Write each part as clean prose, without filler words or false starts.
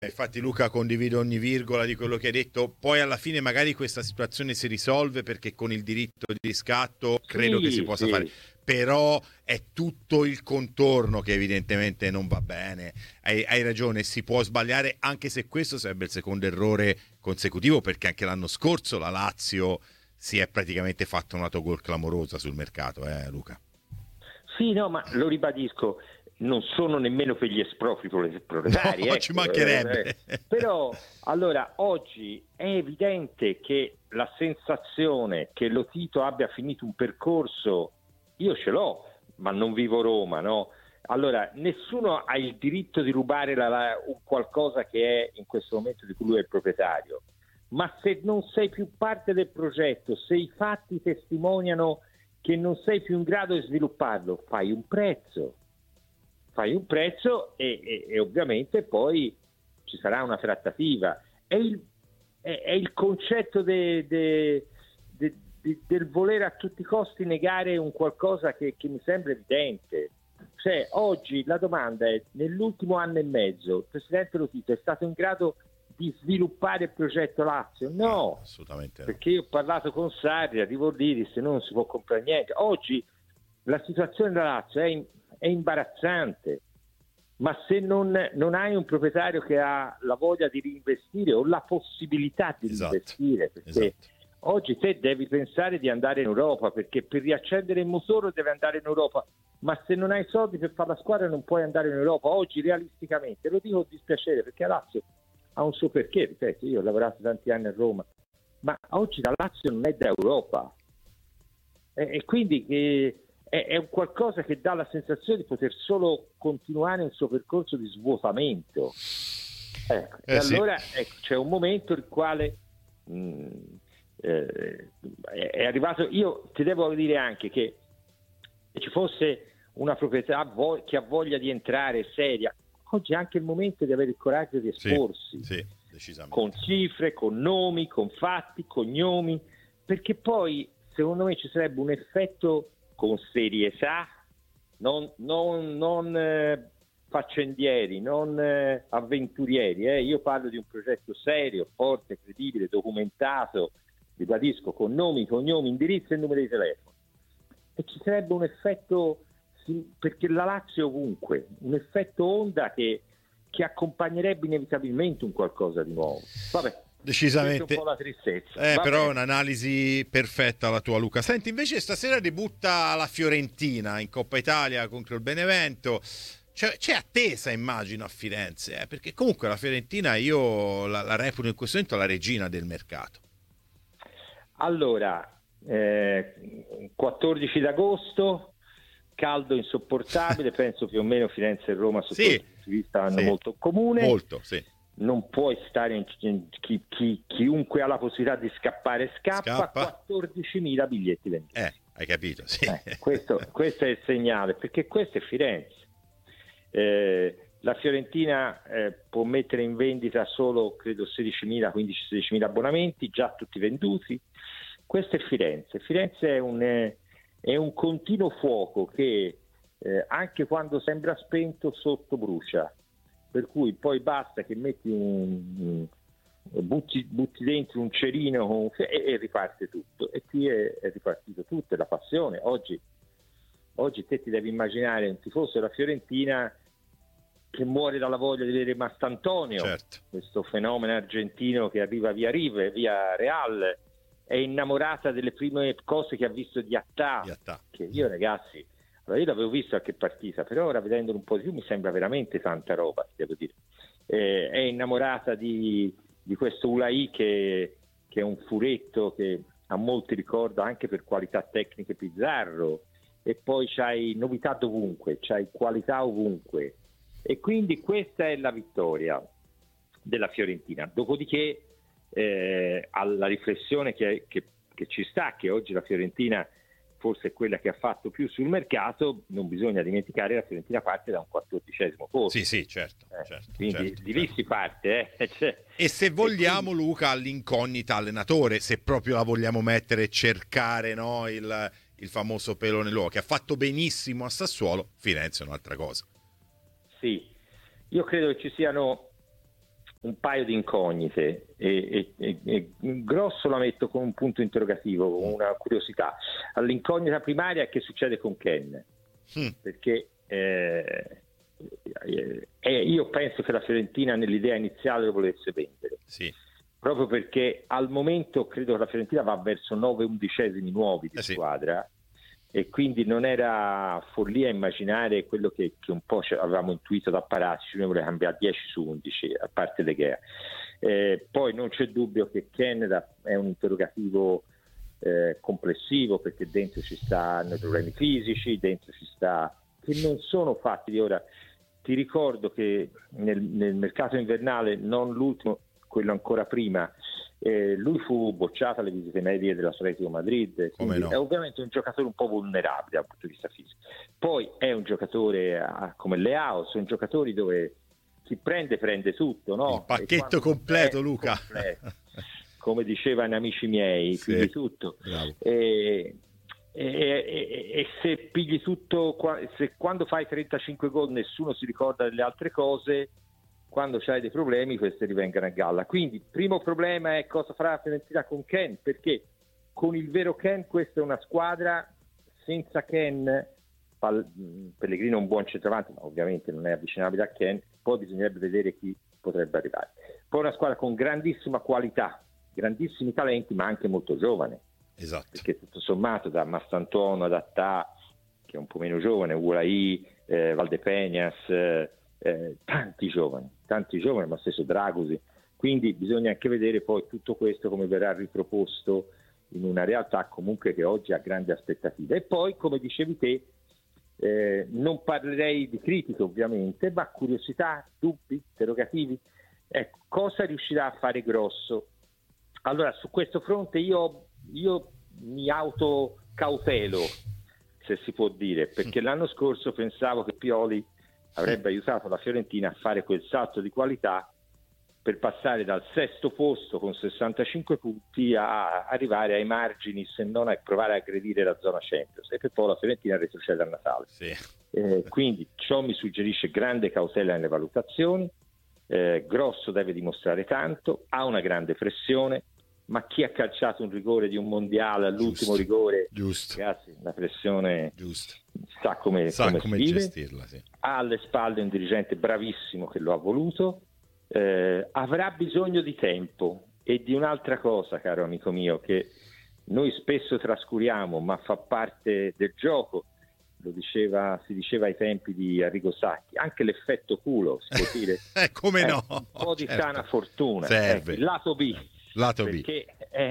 Infatti Luca, condivido ogni virgola di quello che hai detto. Poi alla fine magari questa situazione si risolve perché con il diritto di riscatto credo che si Sì, possa fare, sì. però è tutto il contorno che evidentemente non va bene. Hai ragione, si può sbagliare, anche se questo sarebbe il secondo errore consecutivo, perché anche l'anno scorso la Lazio si è praticamente fatta un autogol clamorosa sul mercato, Luca. Sì, no, ma lo ribadisco, non sono nemmeno per gli espropri proletari, No, ci ecco. mancherebbe. Però, allora, oggi è evidente che la sensazione che lo Tito abbia finito un percorso, io ce l'ho, ma non vivo a Roma, no? Allora, nessuno ha il diritto di rubare un qualcosa che è in questo momento di cui lui è il proprietario, ma se non sei più parte del progetto, se i fatti testimoniano che non sei più in grado di svilupparlo, fai un prezzo e ovviamente poi ci sarà una trattativa. È il concetto del voler a tutti i costi negare un qualcosa che mi sembra evidente. Cioè, oggi la domanda è: nell'ultimo anno e mezzo il Presidente Lo Tito è stato in grado di sviluppare il progetto Lazio? No, Assolutamente no. perché io ho parlato con Sarri, arrivo lì, se no non si può comprare niente. Oggi la situazione della Lazio è imbarazzante, ma se non hai un proprietario che ha la voglia di reinvestire o la possibilità di reinvestire, perché oggi te devi pensare di andare in Europa, perché per riaccendere il motore devi andare in Europa, ma se non hai soldi per fare la squadra non puoi andare in Europa. Oggi realisticamente, lo dico con dispiacere, perché la Lazio ha un suo perché, ripeto, io ho lavorato tanti anni a Roma, ma oggi la Lazio non è d'Europa, e quindi è un qualcosa che dà la sensazione di poter solo continuare il suo percorso di svuotamento. Ecco. E allora c'è un momento nel quale è arrivato. Io ti devo dire anche che se ci fosse una proprietà che ha voglia di entrare seria, oggi è anche il momento di avere il coraggio di esporsi, decisamente, con cifre, con nomi, con fatti, cognomi, perché poi secondo me ci sarebbe un effetto con serietà, non faccendieri, non avventurieri. Io parlo di un progetto serio, forte, credibile, documentato, ribadisco, con nomi, cognomi, indirizzo e numero di telefono. E ci sarebbe un effetto, perché la Lazio è ovunque, un effetto onda che accompagnerebbe inevitabilmente un qualcosa di nuovo. Vabbè. Decisamente. Un po' la tristezza. Però è un'analisi perfetta la tua, Luca. Senti, invece stasera debutta la Fiorentina in Coppa Italia contro il Benevento. C'è attesa, immagino, a Firenze, perché comunque la Fiorentina io la reputo in questo momento la regina del mercato. Allora, 14 d'agosto, caldo insopportabile, penso più o meno Firenze e Roma su questo punto di vista hanno molto in comune. Molto, sì. Non puoi stare chiunque ha la possibilità di scappare scappa. 14.000 biglietti venduti. Hai capito, sì. Questo è il segnale, perché questo è Firenze. La Fiorentina può mettere in vendita solo credo 15-16.000 abbonamenti, già tutti venduti. Questo è Firenze. Firenze è un continuo fuoco che anche quando sembra spento sotto brucia, per cui poi basta che metti butti dentro un cerino e riparte tutto. E qui è ripartito tutto, è la passione. Oggi te ti devi immaginare un tifoso della Fiorentina che muore dalla voglia di vedere Mastantonio, questo fenomeno argentino che arriva via Rive, via Real, è innamorata delle prime cose che ha visto di Attà. Che io, ragazzi, io l'avevo visto qualche partita, però ora vedendolo un po' di più mi sembra veramente tanta roba, devo dire. È innamorata di questo Ulai che è un furetto che a molti ricorda anche per qualità tecniche Pizzarro, e poi c'hai novità dovunque, c'hai qualità ovunque, e quindi questa è la vittoria della Fiorentina. Dopodiché alla riflessione che ci sta, che oggi la Fiorentina forse è quella che ha fatto più sul mercato, non bisogna dimenticare che la Fiorentina parte da un 14° posto. Sì, certo. Quindi di lì si parte. E se vogliamo, quindi, Luca, all'incognita allenatore, se proprio la vogliamo mettere e cercare, no, il famoso pelo nell'uovo, che ha fatto benissimo a Sassuolo. Firenze è un'altra cosa. Sì, io credo che ci siano un paio di incognite e grosso la metto con un punto interrogativo, con una curiosità. L'incognita primaria è che succede con Ken, perché io penso che la Fiorentina nell'idea iniziale lo volesse vendere, sì, proprio perché al momento credo che la Fiorentina va verso 9/11 nuovi di squadra, e quindi non era follia immaginare quello che un po' avevamo intuito da Paratici, noi voleva cambiare 10 su 11 a parte De Gea. Poi non c'è dubbio che Canada è un interrogativo complessivo, perché dentro ci stanno problemi fisici, dentro ci sta, che non sono fatti di ora. Ti ricordo che nel mercato invernale, non l'ultimo, quello ancora prima, lui fu bocciato alle visite medie dell'Atletico Madrid. No? È ovviamente un giocatore un po' vulnerabile dal punto di vista fisico. Poi è un giocatore come Leao, sono giocatori dove chi prende tutto, no? Il pacchetto completo, Luca. Completo, come dicevano amici miei, sì, pigli tutto. E se pigli tutto, se quando fai 35 gol nessuno si ricorda delle altre cose, quando c'hai dei problemi questi rivengano a galla. Quindi il primo problema è cosa farà la Fiorentina con Ken, perché con il vero Ken questa è una squadra. Senza Ken, Pellegrino è un buon centravanti, ma ovviamente non è avvicinabile a Ken, poi bisognerebbe vedere chi potrebbe arrivare. Poi una squadra con grandissima qualità, grandissimi talenti, ma anche molto giovane. Esatto. Perché tutto sommato da Mastantuono ad Attà, che è un po' meno giovane, Ulai, Valdepeñas, tanti giovani, ma stesso Dragusi. Quindi bisogna anche vedere poi tutto questo come verrà riproposto in una realtà comunque che oggi ha grandi aspettative. E poi, come dicevi te, non parlerei di critiche ovviamente, ma curiosità, dubbi, interrogativi. Ecco, cosa riuscirà a fare Grosso? Allora, su questo fronte io mi autocautelo, se si può dire, perché l'anno scorso pensavo che Pioli avrebbe aiutato la Fiorentina a fare quel salto di qualità per passare dal sesto posto con 65 punti a arrivare ai margini, se non a provare a aggredire la zona Champions, e per poi la Fiorentina retrocede a Natale. Sì. Quindi ciò mi suggerisce grande cautela nelle valutazioni. Grosso deve dimostrare tanto, ha una grande pressione, ma chi ha calciato un rigore di un mondiale all'ultimo rigore, ragazzi, la pressione sa come gestirla, sì. Ha alle spalle un dirigente bravissimo che lo ha voluto, avrà bisogno di tempo e di un'altra cosa, caro amico mio, che noi spesso trascuriamo, ma fa parte del gioco. Si diceva ai tempi di Arrigo Sacchi, anche l'effetto culo, si può dire. Come no? Un po' di sana fortuna. Serve. Lato B. Perché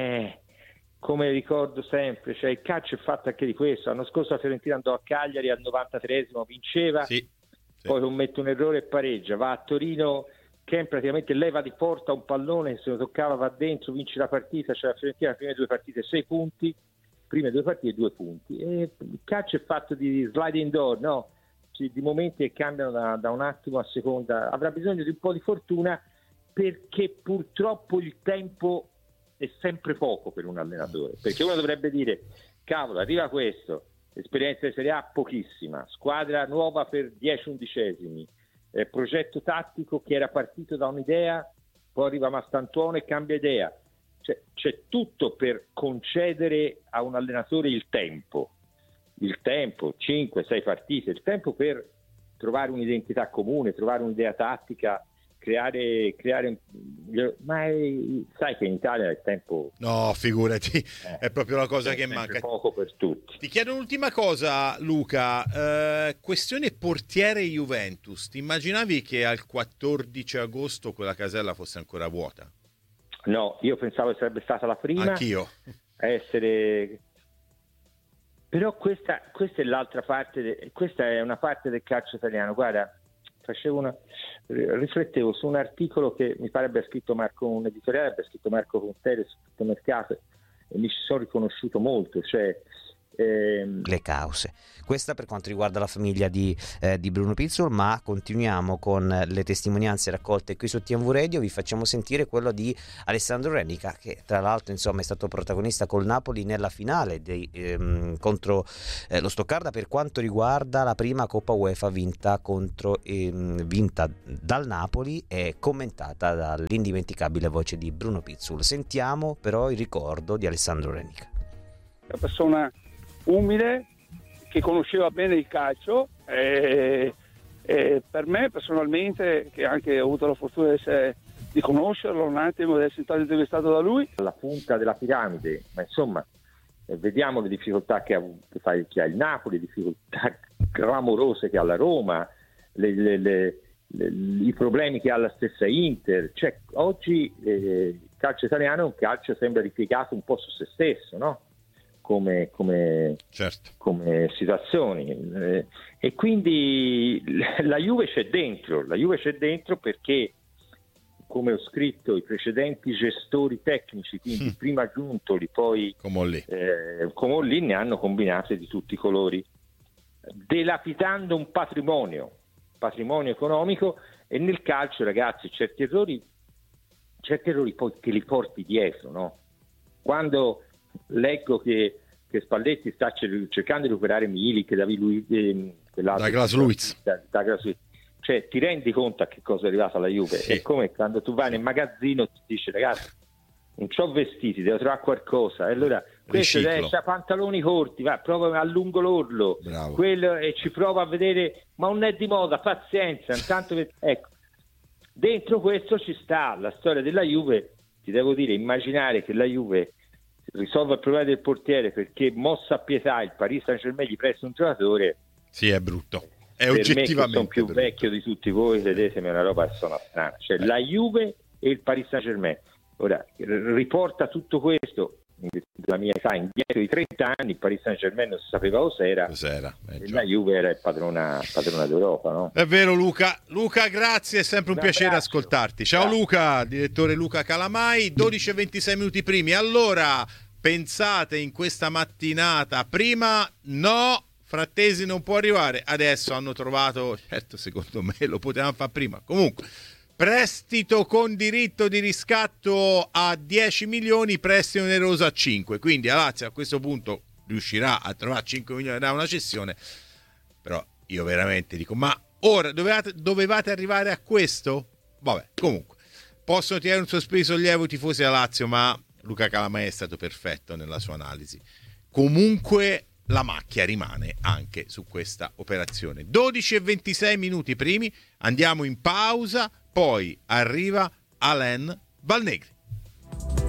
come ricordo sempre, cioè il calcio è fatto anche di questo. L'anno scorso la Fiorentina andò a Cagliari al 93esimo, vinceva, poi commette un errore e pareggia, va a Torino, Ken praticamente leva di porta un pallone, se lo toccava va dentro, vince la partita, cioè la Fiorentina le prime 2 partite 6 punti, prime 2 partite 2 punti. E il calcio è fatto di sliding door, no? Di momenti che cambiano da un attimo a seconda. Avrà bisogno di un po' di fortuna, perché purtroppo il tempo è sempre poco per un allenatore, perché uno dovrebbe dire cavolo, arriva questo, esperienza di Serie A pochissima, squadra nuova per 10 undicesimi, progetto tattico che era partito da un'idea, poi arriva Mastantuono e cambia idea. C'è tutto per concedere a un allenatore il tempo 5-6 partite, il tempo per trovare un'identità comune, trovare un'idea tattica, creare ma sai che in Italia il tempo, no, figurati, è proprio la cosa che manca, poco per tutti. Ti chiedo un'ultima cosa, Luca, questione portiere Juventus. Ti immaginavi che al 14 agosto quella casella fosse ancora vuota? No, io pensavo che sarebbe stata la prima. Anch'io. A essere. Però questa è l'altra parte, questa è una parte del calcio italiano. Guarda, riflettevo su un articolo che mi pare abbia scritto un editoriale, abbia scritto Marco Contelli su Tutto Mercato, e mi ci sono riconosciuto molto. Cioè, le cause. Questa per quanto riguarda la famiglia di Bruno Pizzul, ma continuiamo con le testimonianze raccolte qui su TMV Radio. Vi facciamo sentire quello di Alessandro Renica, che tra l'altro insomma è stato protagonista col Napoli nella finale contro lo Stoccarda per quanto riguarda la prima Coppa UEFA vinta dal Napoli e commentata dall'indimenticabile voce di Bruno Pizzul. Sentiamo però il ricordo di Alessandro Renica. Una persona umile che conosceva bene il calcio e per me personalmente, che anche ho avuto la fortuna di conoscerlo un attimo, di essere stato intervistato da lui. Alla punta della piramide, ma insomma vediamo le difficoltà che ha il Napoli, le difficoltà clamorose che ha la Roma, i problemi che ha la stessa Inter. Cioè, oggi il calcio italiano è un calcio sembra ripiegato un po' su se stesso, no? Come situazioni, e quindi la Juve c'è dentro perché, come ho scritto, i precedenti gestori tecnici, quindi prima Giuntoli, poi Comolli, ne hanno combinate di tutti i colori, dilapidando un patrimonio economico. E nel calcio, ragazzi, certi errori poi te li porti dietro, no? Quando leggo che Spalletti sta cercando di recuperare Milik, Douglas Luiz, cioè ti rendi conto a che cosa è arrivata la Juve? Sì. È come quando tu vai nel magazzino e ti dici: ragazzi, non c'ho vestiti, devo trovare qualcosa, e allora questo c'ha pantaloni corti, va, prova allungo l'orlo, quello, e ci prova a vedere, ma non è di moda, pazienza, intanto ecco, dentro questo ci sta la storia della Juve. Ti devo dire, immaginare che la Juve risolva il problema del portiere perché, mossa a pietà, il Paris Saint-Germain gli presta un giocatore, sì, è brutto, è per oggettivamente me, che sono più brutto. vecchio di tutti voi, vedetemi, è una roba che suona strana, cioè la Juve e il Paris Saint-Germain. Ora riporta tutto questo, la mia età, indietro di 30 anni. Il Paris Saint-Germain non si sapeva cos'era. E la Juve era il padrona d'Europa, no? È vero, Luca, grazie, è sempre un piacere ascoltarti. Ciao Luca, direttore Luca Calamai. 12:26 minuti primi. Allora, pensate in questa mattinata, prima no, Frattesi non può arrivare, adesso hanno trovato, certo, secondo me lo potevamo fare prima, comunque prestito con diritto di riscatto a 10 milioni, prestito oneroso a 5, quindi la Lazio a questo punto riuscirà a trovare 5 milioni da una cessione. Però io veramente dico, ma ora dovevate arrivare a questo? Vabbè, comunque possono tirare un sospiro di sollievo i tifosi della Lazio, ma Luca Calamai è stato perfetto nella sua analisi. Comunque la macchia rimane anche su questa operazione. 12:26 minuti primi, andiamo in pausa, poi arriva Alain Valnegri.